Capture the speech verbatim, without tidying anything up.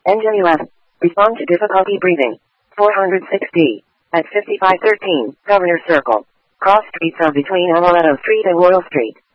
Engine eleven. Respond to difficulty breathing. four hundred six D. At fifty-five thirteen, Governor Circle. Cross streets are between Amaretto Street and Royal Street.